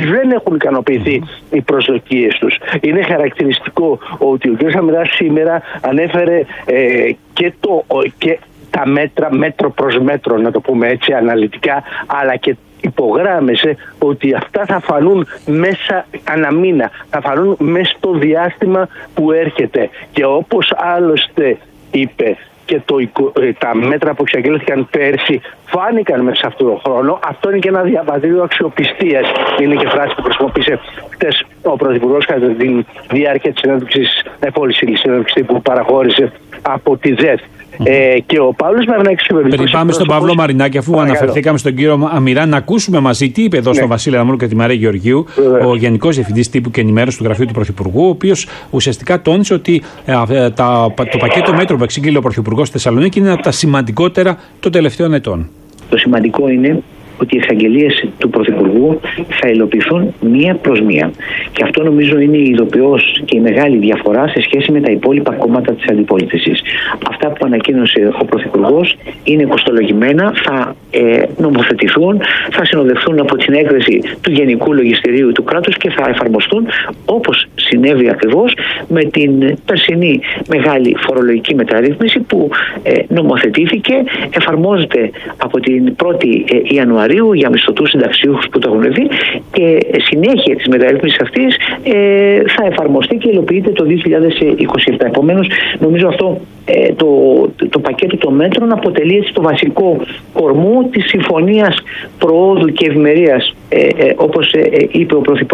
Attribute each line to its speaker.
Speaker 1: δεν έχουν ικανοποιηθεί οι προσδοκίες τους. Είναι χαρακτηριστικό ότι ο κ. Σαμαράς σήμερα ανέφερε και τα μέτρα, μέτρο προς μέτρο, να το πούμε έτσι αναλυτικά, αλλά και υπογράμμισε ότι αυτά θα φανούν μέσα ανά μήνα, θα φανούν μέσα στο διάστημα που έρχεται. Και όπως άλλωστε είπε, και τα μέτρα που εξαγγέλθηκαν πέρσι φάνηκαν μέσα σε αυτόν τον χρόνο. Αυτό είναι και ένα διαβατήριο αξιοπιστίας. Είναι και φράση που χρησιμοποίησε χτες ο Πρωθυπουργός κατά τη διάρκεια της συνέντευξης, επόλυσης συνέντευξης που παραχώρησε από τη ΔΕΘ. Και ο Παύλος Μαρινάκης.
Speaker 2: Πριν πάμε στον Παύλο Μαρινάκη, αφού αναφερθήκαμε στον κύριο Αμυρά, να ακούσουμε μαζί τι είπε εδώ στον Βασίλη Αδαμόπουλο και τη Μαρία Γεωργίου, ο Γενικός Διευθυντής Τύπου και Ενημέρωσης του Γραφείου του Πρωθυπουργού, ο οποίος ουσιαστικά τόνισε ότι το πακέτο μέτρων που εξήγηλε ο Πρωθυπουργός στη Θεσσαλονίκη είναι από τα σημαντικότερα των τελευταίων ετών.
Speaker 3: Το σημαντικό είναι ότι οι εξαγγελίες του Πρωθυπουργού θα υλοποιηθούν μία προς μία. Και αυτό νομίζω είναι η ειδοποιώς και η μεγάλη διαφορά σε σχέση με τα υπόλοιπα κόμματα της αντιπολίτευσης. Αυτά που ανακοίνωσε ο Πρωθυπουργός είναι κοστολογημένα, θα νομοθετηθούν, θα συνοδευτούν από την έγκριση του Γενικού Λογιστηρίου του κράτους και θα εφαρμοστούν όπως συνέβη ακριβώς με την περσινή μεγάλη φορολογική μεταρρύθμιση που νομοθετήθηκε, εφαρμόζεται από την 1η Ιανουαρίου για μισθωτούς συνταξιούχους που το έχουν δει και συνέχεια της μεταρρύθμισης αυτής θα εφαρμοστεί και υλοποιείται το 2027. Επομένως, νομίζω αυτό το πακέτο των μέτρων αποτελεί το βασικό κορμό της συμφωνίας προόδου και ευημερίας, όπως είπε ο Πρωθυπουργός.